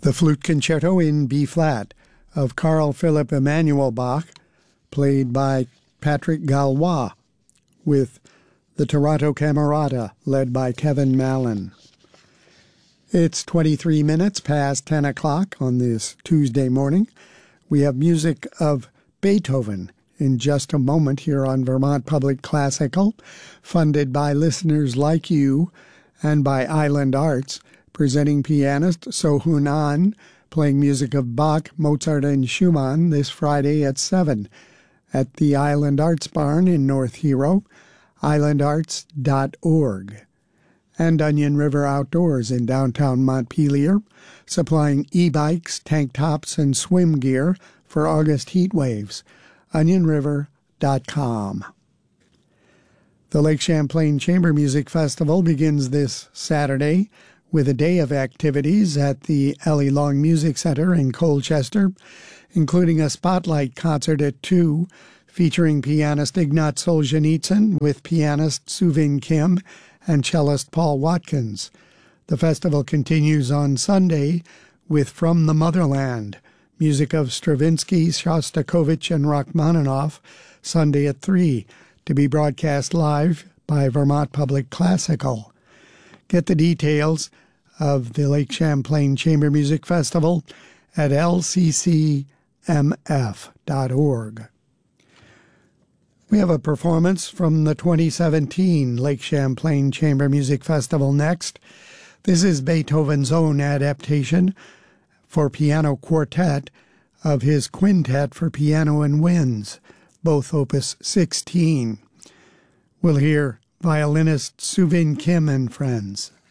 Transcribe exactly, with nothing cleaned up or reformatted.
The Flute Concerto in B-flat of Carl Philipp Emanuel Bach, played by Patrick Gallois, with the Toronto Camerata, led by Kevin Mallon. It's twenty-three minutes past ten o'clock on this Tuesday morning. We have music of Beethoven in just a moment here on Vermont Public Classical, funded by listeners like you and by Island Arts, presenting pianist Sohun Ahn, playing music of Bach, Mozart, and Schumann this Friday at seven at the Island Arts Barn in North Hero, island arts dot org. And Onion River Outdoors in downtown Montpelier, supplying e-bikes, tank tops, and swim gear for August heat waves. onion river dot com. The Lake Champlain Chamber Music Festival begins this Saturday with a day of activities at the Ellie Long Music Center in Colchester, including a spotlight concert at two, featuring pianist Ignat Solzhenitsyn with pianist Suvin Kim and cellist Paul Watkins. The festival continues on Sunday with From the Motherland, music of Stravinsky, Shostakovich, and Rachmaninoff, Sunday at three, to be broadcast live by Vermont Public Classical. Get the details of the Lake Champlain Chamber Music Festival at l c c m f dot org. We have a performance from the twenty seventeen Lake Champlain Chamber Music Festival next. This is Beethoven's own adaptation for piano quartet of his Quintet for Piano and Winds, both opus sixteen. We'll hear violinist Suvin Kim and friends.